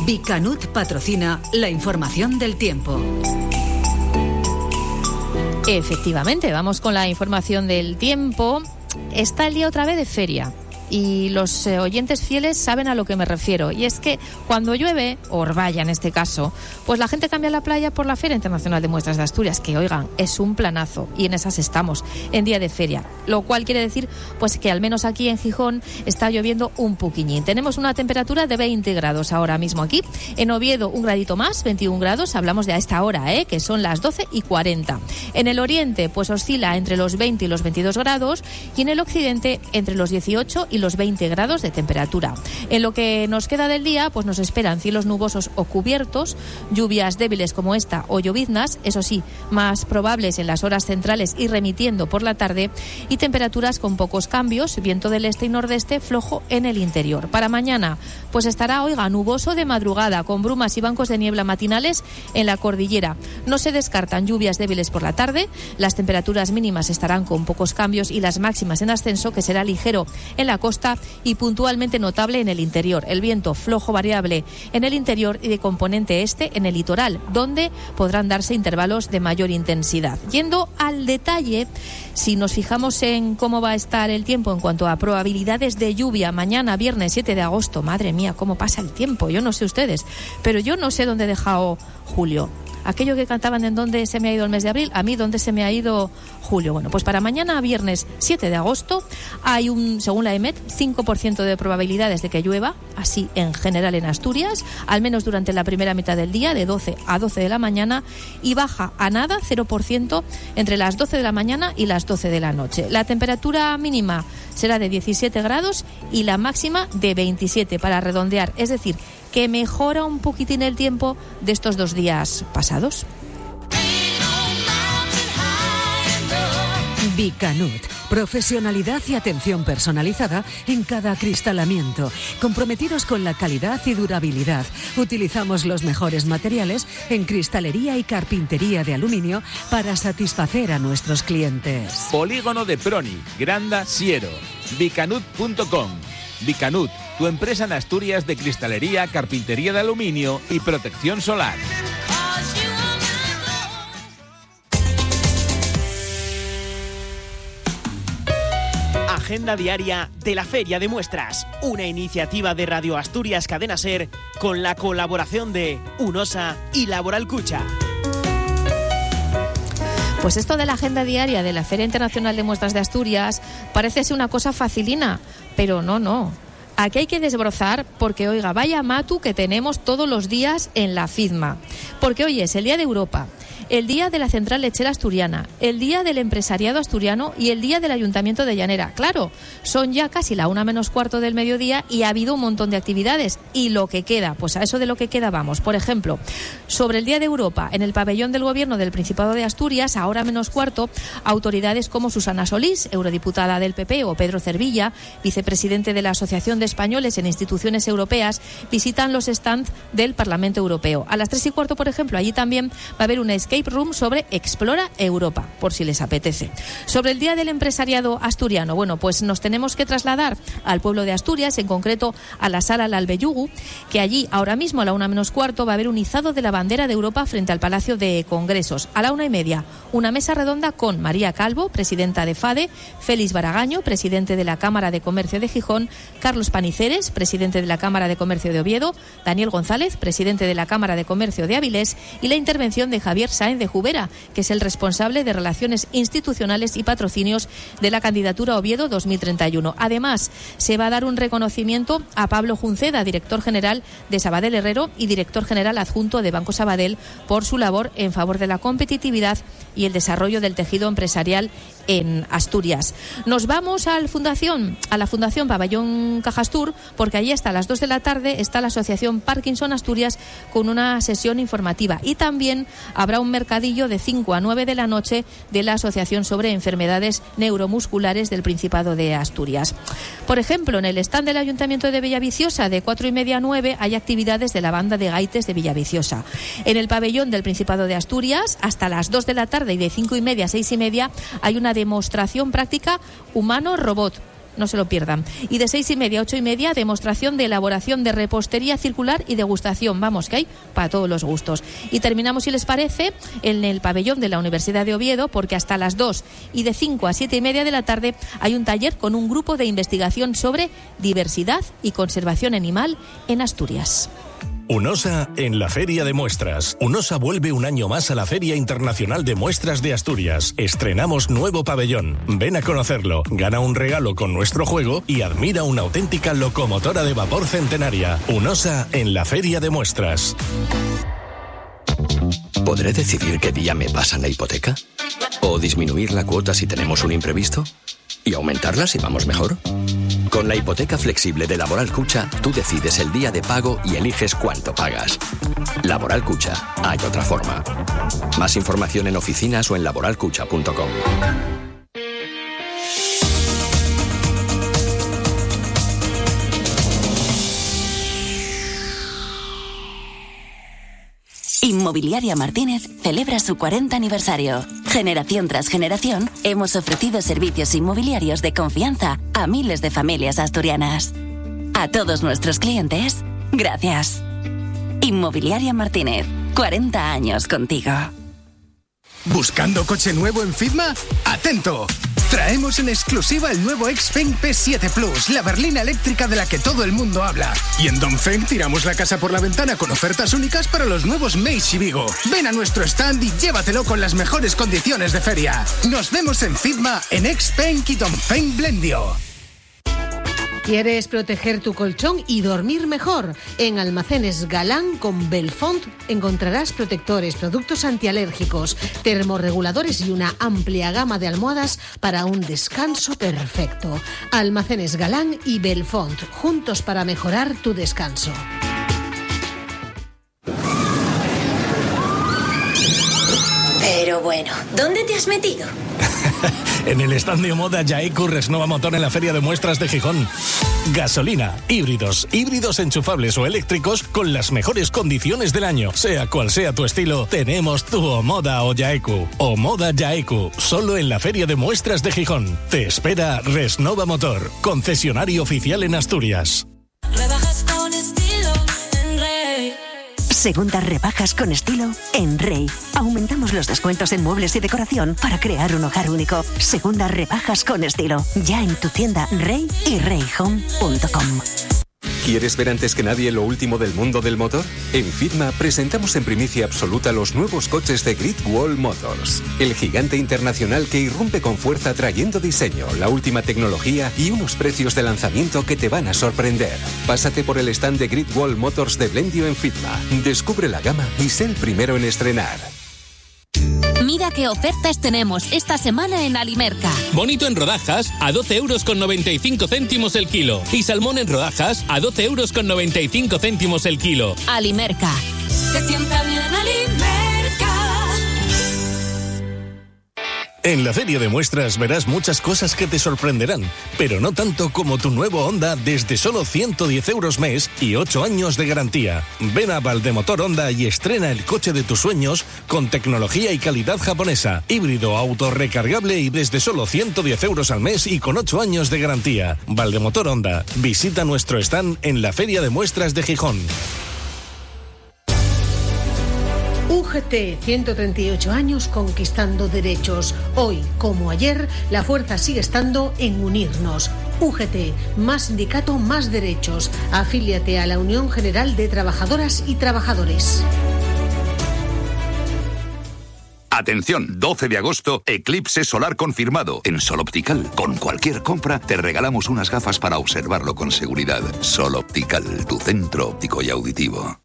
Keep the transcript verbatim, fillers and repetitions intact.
Bicanut patrocina la información del tiempo. Efectivamente, vamos con la información del tiempo. Está el día otra vez de feria. Y los eh, oyentes fieles saben a lo que me refiero. Y es que cuando llueve, o Orbaya en este caso, pues la gente cambia la playa por la Feria Internacional de Muestras de Asturias, que oigan, es un planazo. Y en esas estamos, en día de feria. Lo cual quiere decir pues que al menos aquí en Gijón está lloviendo un poquillín. Tenemos una temperatura de veinte grados ahora mismo aquí. En Oviedo un gradito más, veintiún grados. Hablamos de a esta hora, ¿eh? Que son las doce y cuarenta. En el oriente pues oscila entre los veinte y los veintidós grados. Y en el occidente entre los dieciocho y los veinte grados de temperatura. En lo que nos queda del día, pues nos esperan cielos nubosos o cubiertos, lluvias débiles como esta o lloviznas, eso sí, más probables en las horas centrales y remitiendo por la tarde, y temperaturas con pocos cambios, viento del este y nordeste flojo en el interior. Para mañana, pues estará, oiga, nuboso de madrugada, con brumas y bancos de niebla matinales en la cordillera. No se descartan lluvias débiles por la tarde, las temperaturas mínimas estarán con pocos cambios y las máximas en ascenso, que será ligero en la costa y puntualmente notable en el interior. El viento flojo variable en el interior y de componente este en el litoral, donde podrán darse intervalos de mayor intensidad. Yendo al detalle, si nos fijamos en cómo va a estar el tiempo en cuanto a probabilidades de lluvia mañana, viernes siete de agosto, madre mía, cómo pasa el tiempo, yo no sé ustedes, pero yo no sé dónde he dejado julio. Aquello que cantaban en dónde se me ha ido el mes de abril, a mí dónde se me ha ido julio. Bueno, pues para mañana, viernes siete de agosto, hay un, según la EMET, cinco por ciento de probabilidades de que llueva, así en general en Asturias, al menos durante la primera mitad del día, de doce a doce de la mañana, y baja a nada, cero por ciento, entre las doce de la mañana y las doce de la noche. La temperatura mínima será de diecisiete grados y la máxima de veintisiete, para redondear, es decir, que mejora un poquitín el tiempo de estos dos días pasados. Bicanut, profesionalidad y atención personalizada en cada acristalamiento, comprometidos con la calidad y durabilidad. Utilizamos los mejores materiales en cristalería y carpintería de aluminio para satisfacer a nuestros clientes. Polígono de Proni, Granda, Siero, bicanut punto com. Bicanut, tu empresa en Asturias de cristalería, carpintería de aluminio y protección solar. Agenda diaria de la Feria de Muestras, una iniciativa de Radio Asturias Cadena Ser con la colaboración de UNOSA y Laboral Cucha. Pues esto de la agenda diaria de la Feria Internacional de Muestras de Asturias parece ser una cosa facilina, pero no, no. Aquí hay que desbrozar porque, oiga, vaya matu que tenemos todos los días en la FIDMA. Porque hoy es el Día de Europa, el Día de la Central Lechera Asturiana, el Día del Empresariado Asturiano y el Día del Ayuntamiento de Llanera. Claro, son ya casi la una menos cuarto del mediodía y ha habido un montón de actividades. Y lo que queda, pues a eso de lo que queda vamos. Por ejemplo, sobre el Día de Europa, en el pabellón del Gobierno del Principado de Asturias, ahora menos cuarto, autoridades como Susana Solís, eurodiputada del P P, o Pedro Cervilla, vicepresidente de la Asociación de Españoles en Instituciones Europeas, visitan los stands del Parlamento Europeo. A las tres y cuarto, por ejemplo, allí también va a haber una escape room sobre Explora Europa, por si les apetece. Sobre el Día del Empresariado Asturiano, bueno, pues nos tenemos que trasladar al pueblo de Asturias, en concreto a la Sala Lalbellugu, que allí ahora mismo a la una menos cuarto va a haber un izado de la bandera de Europa frente al Palacio de Congresos. A la una y media, una mesa redonda con María Calvo, presidenta de FADE, Félix Baragaño, presidente de la Cámara de Comercio de Gijón, Carlos Paniceres, presidente de la Cámara de Comercio de Oviedo, Daniel González, presidente de la Cámara de Comercio de Avilés, y la intervención de Javier Sáenz de Jubera, que es el responsable de Relaciones Institucionales y Patrocinios de la candidatura Oviedo dos mil treinta y uno. Además, se va a dar un reconocimiento a Pablo Junceda, director general de Sabadell Herrero y director general adjunto de Banco Sabadell, por su labor en favor de la competitividad y el desarrollo del tejido empresarial en Asturias. Nos vamos a la Fundación, a la Fundación Pabellón Cajastur, porque allí hasta las dos de la tarde está la Asociación Parkinson Asturias con una sesión informativa, y también habrá un mercadillo de cinco a nueve de la noche de la Asociación sobre Enfermedades Neuromusculares del Principado de Asturias. Por ejemplo, en el stand del Ayuntamiento de Villaviciosa de cuatro y media a nueve hay actividades de la banda de gaites de Villaviciosa. En el pabellón del Principado de Asturias hasta las dos de la tarde y de cinco y media a seis y media hay una demostración práctica humano-robot. no se lo pierdan. Y de seis y media a ocho y media, demostración de elaboración de repostería circular y degustación. Vamos, que hay para todos los gustos. Y terminamos, si les parece, en el pabellón de la Universidad de Oviedo, porque hasta las dos y de cinco a siete y media de la tarde hay un taller con un grupo de investigación sobre diversidad y conservación animal en Asturias. UNOSA en la Feria de Muestras. UNOSA vuelve un año más a la Feria Internacional de Muestras de Asturias. Estrenamos nuevo pabellón. Ven a conocerlo, gana un regalo con nuestro juego y admira una auténtica locomotora de vapor centenaria. UNOSA en la Feria de Muestras. ¿Podré decidir qué día me pasan la hipoteca? ¿O disminuir la cuota si tenemos un imprevisto? ¿Y aumentarla si vamos mejor? Con la hipoteca flexible de Laboral Cucha, tú decides el día de pago y eliges cuánto pagas. Laboral Cucha, hay otra forma. Más información en oficinas o en laboral cucha punto com. Inmobiliaria Martínez celebra su cuarenta aniversario. Generación tras generación, hemos ofrecido servicios inmobiliarios de confianza a miles de familias asturianas. A todos nuestros clientes, gracias. Inmobiliaria Martínez, cuarenta años contigo. ¿Buscando coche nuevo en Fitma? ¡Atento! Traemos en exclusiva el nuevo Xpeng P siete Plus, la berlina eléctrica de la que todo el mundo habla. Y en Dongfeng tiramos la casa por la ventana con ofertas únicas para los nuevos Meizu y Vigo. Ven a nuestro stand y llévatelo con las mejores condiciones de feria. Nos vemos en Fitma, en Xpeng y Dongfeng Blendio. ¿Quieres proteger tu colchón y dormir mejor? En Almacenes Galán con Belfont encontrarás protectores, productos antialérgicos, termorreguladores y una amplia gama de almohadas para un descanso perfecto. Almacenes Galán y Belfont, juntos para mejorar tu descanso. Pero bueno, ¿dónde te has metido? En el stand de Omoda Yaeku Resnova Motor en la Feria de Muestras de Gijón. Gasolina, híbridos, híbridos enchufables o eléctricos con las mejores condiciones del año. Sea cual sea tu estilo, tenemos tu Omoda o Yaeku. Omoda Yaeku, solo en la Feria de Muestras de Gijón. Te espera Resnova Motor, concesionario oficial en Asturias. Rebajas con estilo en Rey. Segundas rebajas con estilo en Rey. Aumentamos los descuentos en muebles y decoración para crear un hogar único. Segundas rebajas con estilo. Ya en tu tienda Rey y rey home punto com. ¿Quieres ver antes que nadie lo último del mundo del motor? En Fitma presentamos en primicia absoluta los nuevos coches de Great Wall Motors, el gigante internacional que irrumpe con fuerza trayendo diseño, la última tecnología y unos precios de lanzamiento que te van a sorprender. Pásate por el stand de Great Wall Motors de Blendio en Fitma, descubre la gama y sé el primero en estrenar. Mira qué ofertas tenemos esta semana en Alimerca. Bonito en rodajas a doce euros con noventa y cinco céntimos el kilo. Y salmón en rodajas a doce euros con noventa y cinco céntimos el kilo. Alimerca. Te sienta bien Alimerca. En la Feria de Muestras verás muchas cosas que te sorprenderán, pero no tanto como tu nuevo Honda desde solo ciento diez euros mes y ocho años de garantía. Ven a Valdemotor Honda y estrena el coche de tus sueños con tecnología y calidad japonesa, híbrido, autorrecargable y desde solo ciento diez euros al mes y con ocho años de garantía. Valdemotor Honda. Visita nuestro stand en la Feria de Muestras de Gijón. U G T, ciento treinta y ocho años conquistando derechos. Hoy, como ayer, la fuerza sigue estando en unirnos. U G T, más sindicato, más derechos. Afíliate a la Unión General de Trabajadoras y Trabajadores. Atención, doce de agosto, eclipse solar confirmado en Sol Optical. Con cualquier compra te regalamos unas gafas para observarlo con seguridad. Sol Optical, tu centro óptico y auditivo.